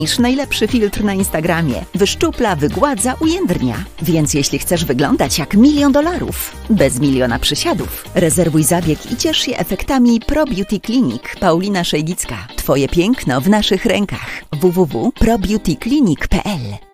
niż najlepszy filtr na Instagramie. Wyszczupla, wygładza, ujędrnia. Więc jeśli chcesz wyglądać jak $1 000 000, bez miliona przysiadów, rezerwuj zabieg i ciesz się efektami Pro Beauty Clinic. Paulina Szejgicka. Twoje piękno w naszych rękach. www.probeautyclinic.pl